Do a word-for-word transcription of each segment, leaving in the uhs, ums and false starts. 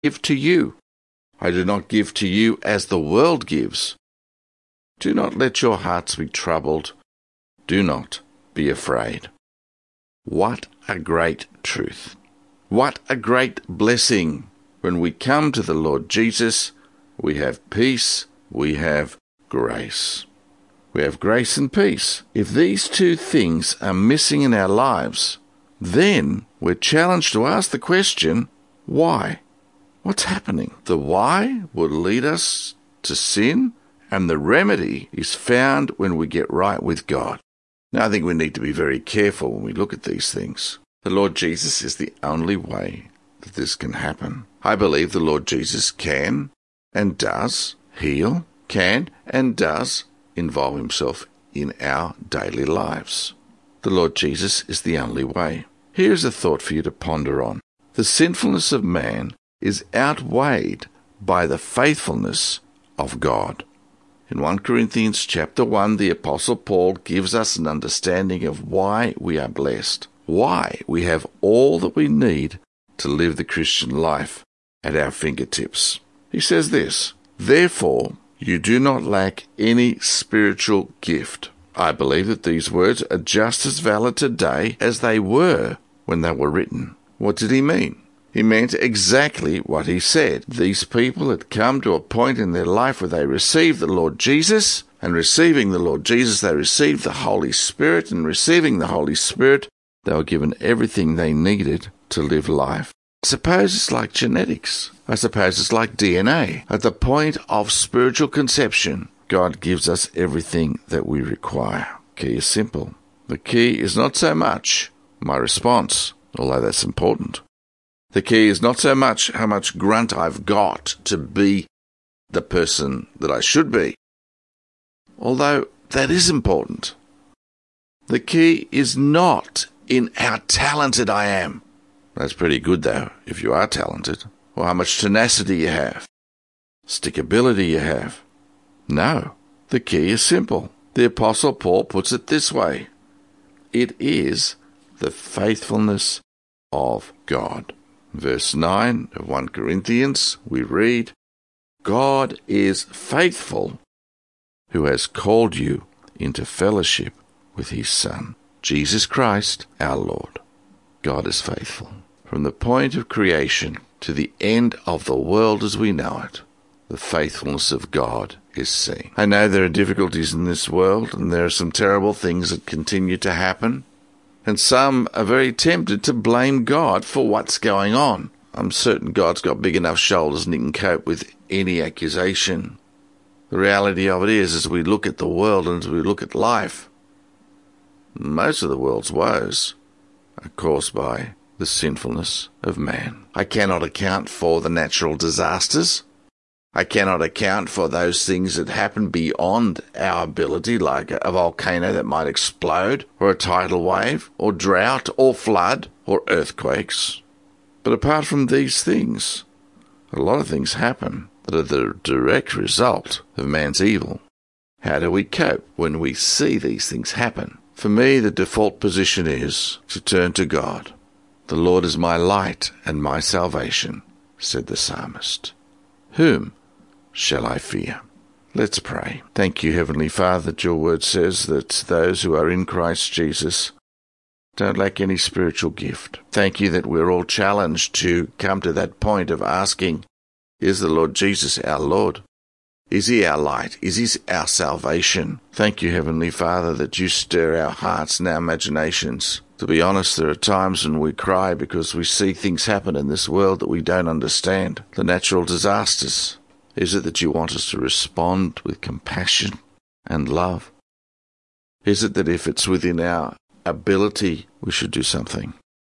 give to you. I do not give to you as the world gives. Do not let your hearts be troubled. Do not be afraid. What a great truth. What a great blessing. When we come to the Lord Jesus, we have peace, we have grace. We have grace and peace. If these two things are missing in our lives, then we're challenged to ask the question, why? What's happening? The why will lead us to sin, and the remedy is found when we get right with God. Now, I think we need to be very careful when we look at these things. The Lord Jesus is the only way that this can happen. I believe the Lord Jesus can and does heal, can and does involve himself in our daily lives. The Lord Jesus is the only way. Here's a thought for you to ponder on. The sinfulness of man is outweighed by the faithfulness of God. In First Corinthians chapter one, the Apostle Paul gives us an understanding of why we are blessed, why we have all that we need to live the Christian life at our fingertips. He says this, "Therefore, you do not lack any spiritual gift." I believe that these words are just as valid today as they were when they were written. What did he mean? He meant exactly what he said. These people had come to a point in their life where they received the Lord Jesus, and receiving the Lord Jesus, they received the Holy Spirit, and receiving the Holy Spirit, they were given everything they needed to live life. I suppose it's like genetics. I suppose it's like D N A. At the point of spiritual conception, God gives us everything that we require. The key is simple. The key is not so much my response, although that's important. The key is not so much how much grunt I've got to be the person that I should be, although that is important. The key is not in how talented I am. That's pretty good, though, if you are talented, or how much tenacity you have, stickability you have. No, the key is simple. The Apostle Paul puts it this way. It is the faithfulness of God. Verse nine of First Corinthians, we read, God is faithful, who has called you into fellowship with his Son, Jesus Christ, our Lord. God is faithful. From the point of creation to the end of the world as we know it, the faithfulness of God is seen. I know there are difficulties in this world, and there are some terrible things that continue to happen, and some are very tempted to blame God for what's going on. I'm certain God's got big enough shoulders and he can cope with any accusation. The reality of it is, as we look at the world and as we look at life, most of the world's woes are caused by the sinfulness of man. I cannot account for the natural disasters. I cannot account for those things that happen beyond our ability, like a volcano that might explode, or a tidal wave, or drought, or flood, or earthquakes. But apart from these things, a lot of things happen that are the direct result of man's evil. How do we cope when we see these things happen? For me, the default position is to turn to God. The Lord is my light and my salvation, said the psalmist. Whom shall I fear? Let's pray. Thank you, Heavenly Father, that your word says that those who are in Christ Jesus don't lack any spiritual gift. Thank you that we're all challenged to come to that point of asking, is the Lord Jesus our Lord? Is he our light? Is he our salvation? Thank you, Heavenly Father, that you stir our hearts and our imaginations. To be honest, there are times when we cry because we see things happen in this world that we don't understand. The natural disasters. Is it that you want us to respond with compassion and love? Is it that if it's within our ability, we should do something?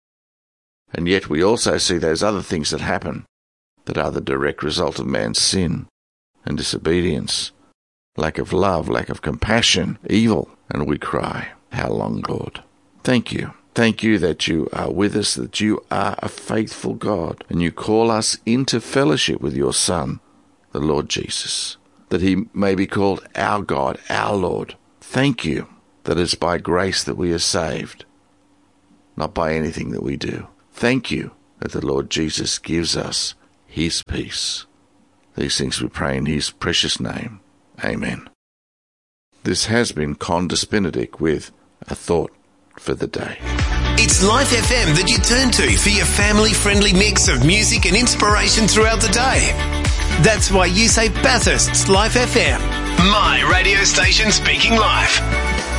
And yet we also see those other things that happen that are the direct result of man's sin and disobedience, lack of love, lack of compassion, evil, and we cry, how long, Lord? Thank you. Thank you that you are with us, that you are a faithful God, and you call us into fellowship with your Son, the Lord Jesus, that he may be called our God, our Lord. Thank you that it's by grace that we are saved, not by anything that we do. Thank you that the Lord Jesus gives us his peace. These things we pray in his precious name. Amen. This has been Condas Benedict with a thought for the day. It's Life F M that you turn to for your family-friendly mix of music and inspiration throughout the day. That's why you say Bathurst's Life F M. My radio station speaking life.